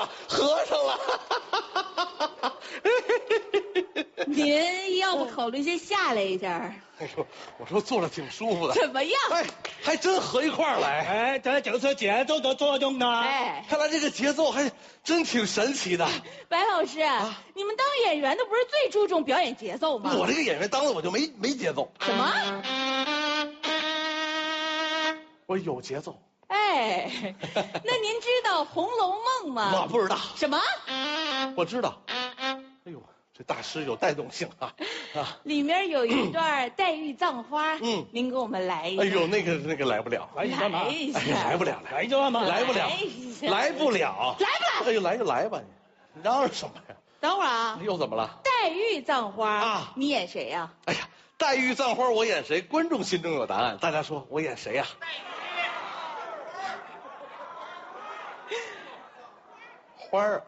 了，合上了。 您要不考虑先下来一下？ 哎呦，我说坐着挺舒服的。 怎么样？ 哎，还真合一块儿来。 哎，这就是节奏的作用呢。 哎， 看来这个节奏还真挺神奇的。 白老师，你们当演员的不是最注重表演节奏吗？ 我这个演员当的我就没节奏。 什么？ 我有节奏。 哎，那您知道《红楼梦》吗？ 我不知道。 什么？ 我知道。哎呦，这大师有带动性啊！ 里面有一段黛玉葬花，您给我们来一下。 哎呦，那个来不了， 来一下， 来不了， 来着吗？ 来不了，来不了， 来不了。 哎呦，来就来吧，你嚷嚷什么呀？ 等会儿啊， 又怎么了？ 黛玉葬花啊， 你演谁呀？ 哎呀，黛玉葬花我演谁？观众心中有答案，大家说我演谁呀？花儿，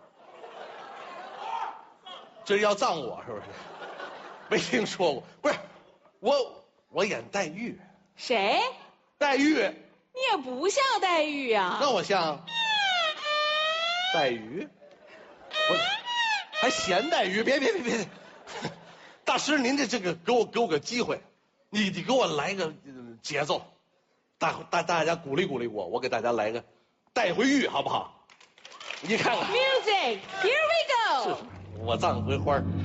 这要葬我是不是？没听说过，不是，我演黛玉。 谁？ 黛玉。 你也不像黛玉呀。 那我像黛玉？我还嫌黛玉？别！大师，您这个给我个机会，你给我来个节奏，大家鼓励鼓励我给大家来个带回玉好不好？你看看 ，Music，Here we go。 我葬回花儿。